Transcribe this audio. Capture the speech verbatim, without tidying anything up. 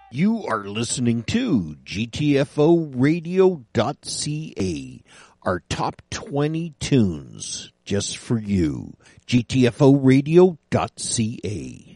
You are listening to G T F O radio dot C A, our top twenty tunes just for you. G T F O radio dot C A.